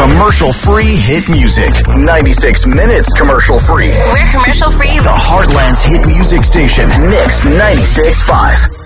Commercial-free hit music. 96 minutes commercial-free. We're commercial-free. The Heartland's hit music station, Mix 96.5.